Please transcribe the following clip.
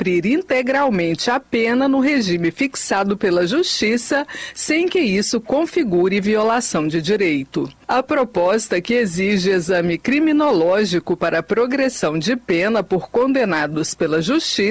cumprir integralmente a pena no regime fixado pela Justiça, sem que isso configure violação de direito. A proposta, que exige exame criminológico para a progressão de pena por condenados pela Justiça,